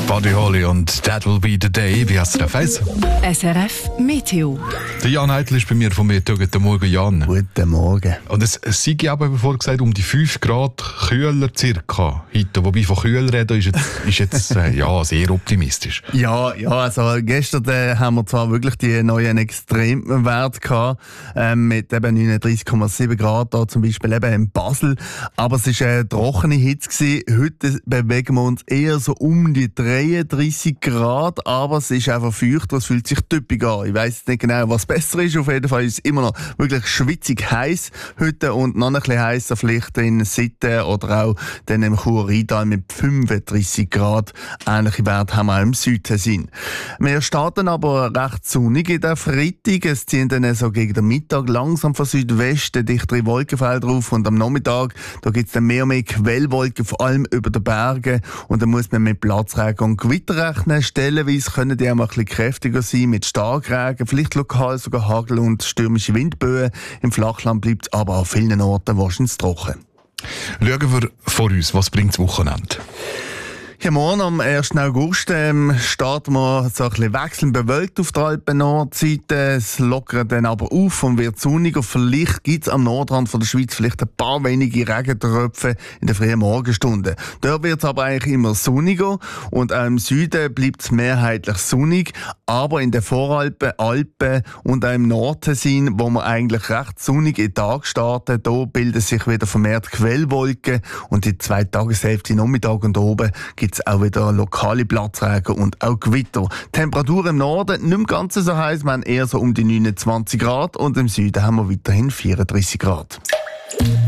Buddy Holly und That Will Be the Day. Wie hast du das Face? SRF Meteo. Der Jan Eitel ist bei mir vom Meteo. Guten Morgen, Jan. Guten Morgen. Und es sei aber, bevor gesagt, um die 5 Grad kühler circa heute. Wobei von kühler reden ist jetzt ja, sehr optimistisch. Ja, also gestern haben wir zwar wirklich die neuen Extremwerte gehabt, mit eben 39,7 Grad da zum Beispiel eben in Basel, aber es war eine trockene Hitze gewesen. Heute bewegen wir uns eher so um die 33 Grad, aber es ist einfach feuchter, es fühlt sich typisch an. Ich weiss nicht genau, was besser ist. Auf jeden Fall ist es immer noch wirklich schwitzig heiß heute und noch ein bisschen heißer vielleicht in Sitten oder auch dann im Chur-Rheintal mit 35 Grad. Ähnliche Werte haben wir auch im Südtessin. Wir starten aber recht sonnig in der Freitag. Es ziehen dann so gegen den Mittag langsam von Südwesten dichtere Wolkenfelder auf und am Nachmittag da gibt es dann mehr und mehr Quellwolken, vor allem über den Bergen, und dann muss man mit Platzregen und Gewitter rechnen. Stellenweise können die auch mal ein bisschen kräftiger sein mit Starkregen, vielleicht lokal sogar Hagel und stürmische Windböen. Im Flachland bleibt es aber an vielen Orten wahrscheinlich trocken. Schauen wir vor uns, was bringt das Wochenende? Ja, morgen am 1. August starten wir so ein bisschen wechselnd bewölkt auf der Alpen-Nordseite. Es lockert dann aber auf und wird sonniger. Vielleicht gibt es am Nordrand von der Schweiz vielleicht ein paar wenige Regentröpfe in den frühen Morgenstunden. Dort wird es aber eigentlich immer sonniger und auch im Süden bleibt es mehrheitlich sonnig. Aber in den Voralpen, Alpen und auch im Nordtessin, wo wir eigentlich recht sonnig in den Tag starten, da bilden sich wieder vermehrt Quellwolken und die 2 Tageshälfte Nachmittag und oben gibt es auch wieder lokale Platzregen und auch Gewitter. Temperatur im Norden nicht mehr ganz so heiß, wir haben eher so um die 29 Grad und im Süden haben wir weiterhin 34 Grad.